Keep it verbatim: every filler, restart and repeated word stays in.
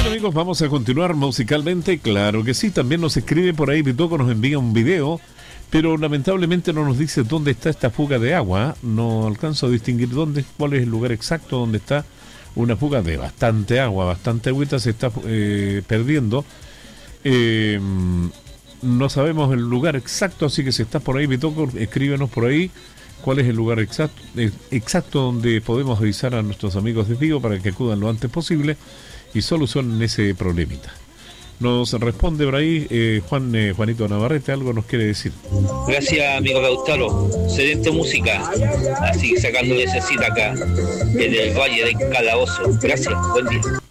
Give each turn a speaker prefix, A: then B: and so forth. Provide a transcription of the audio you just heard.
A: Bueno amigos, vamos a continuar musicalmente. Claro que sí, también nos escribe por ahí Bitoco, nos envía un video, pero lamentablemente no nos dice dónde está esta fuga de agua. No alcanzo a distinguir dónde, cuál es el lugar exacto donde está una fuga de bastante agua, bastante agüita se está eh, perdiendo. Eh, no sabemos el lugar exacto, así que si estás por ahí Bitoco, escríbenos por ahí cuál es el lugar exacto, eh, exacto donde podemos avisar a nuestros amigos de Vigo para que acudan lo antes posible y solucionen ese problemita. Nos responde por ahí eh, Juan eh, Juanito Navarrete, algo nos quiere decir.
B: Gracias amigo Lautaro, excelente música, así sacando esa cita acá en el Valle del Calabozo. Gracias, buen día.